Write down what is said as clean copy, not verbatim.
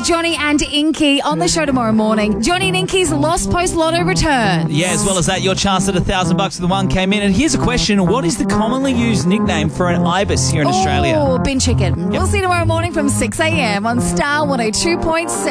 Johnny and Inky on the show tomorrow morning. Johnny and Inky's Lost Post Lotto returns. Yeah, as well as that, your chance at $1,000 for the one came in. And here's a question. What is the commonly used nickname for an ibis here in Australia? Oh, bin chicken. We'll see you tomorrow morning from 6 a.m. on Star 102.7.